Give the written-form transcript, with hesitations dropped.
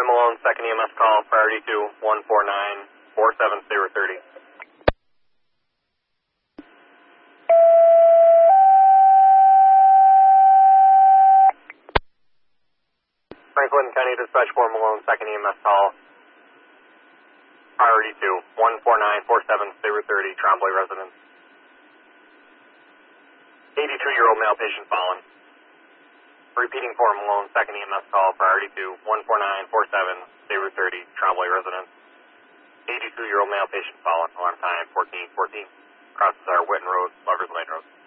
Malone, second EMS call, priority to 149-47030. Franklin County Dispatch 4 Malone, second EMS call, priority to 149-47030, Trombley residence. 82-year-old male patient fallen. Repeating 4 Malone, second EMS call, priority to 149-47030, Trombley residence. 82-year-old male patient fallen, alarm time 1414. Crosses our Witten Road, Lovers Lane Road.